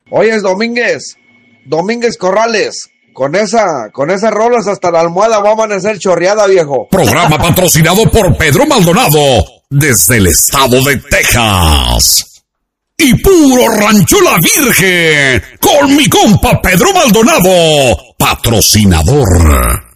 Oye, Domínguez Corrales, con esas rolas hasta la almohada va a amanecer chorreada, viejo. Programa patrocinado por Pedro Maldonado, desde el estado de Texas. Y puro Rancho La Virgen, con mi compa Pedro Maldonado, patrocinador.